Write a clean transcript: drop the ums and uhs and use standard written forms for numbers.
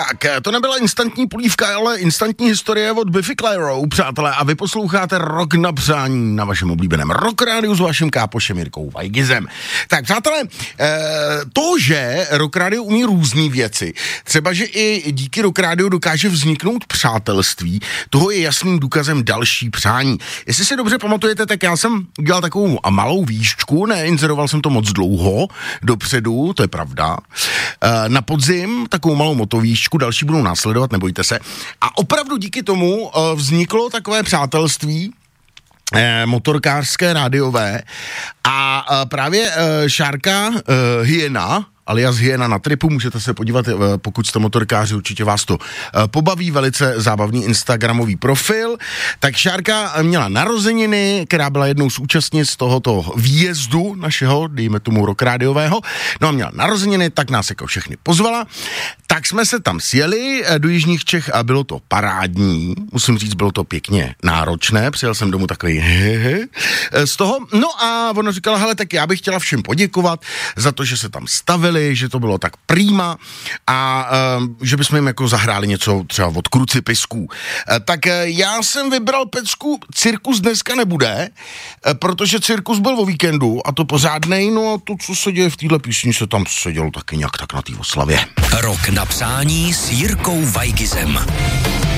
Tak, to nebyla instantní polívka, ale instantní historie od Biffy Clyro, přátelé, a vy posloucháte Rock na přání na vašem oblíbeném Rock Rádiu s vaším kápošem Jirkou Vajgizem. Tak, přátelé, to, že Rock Radio umí různý věci, třeba, že i díky Rock Radio dokáže vzniknout přátelství, toho je jasným důkazem další přání. Jestli si dobře pamatujete, tak já jsem dělal takovou malou výšku, neinzeroval jsem to moc dlouho dopředu, to je pravda. Na podzim takovou malou motovíčku, další budou následovat, nebojte se. A opravdu díky tomu vzniklo takové přátelství motorkářské, rádiové a právě Šárka Hyena, alias Hyena na tripu, můžete se podívat, pokud jste motorkáři, určitě vás to pobaví, velice zábavný instagramový profil. Tak Šárka měla narozeniny, která byla jednou z účastnic tohoto výjezdu našeho, dejme tomu Rock Rádiového. No a měla narozeniny, tak nás jako všechny pozvala. Tak jsme se tam sjeli do jižních Čech a bylo to parádní. Musím říct, bylo to pěkně náročné. Přijel jsem domů takový z toho. No a ona říkala, hele, tak já bych chtěla všem poděkovat za to, že se tam stavili, že to bylo tak prýma a že bychom jim jako zahráli něco třeba od Krucipisků. Tak já jsem vybral pecku Cirkus dneska nebude, protože Cirkus byl o víkendu a to pořádnej, no a to, co se děje v téhle písni, se tam sedělo taky nějak tak na té oslavě. Rok na přání s Jirkou Vajgizem.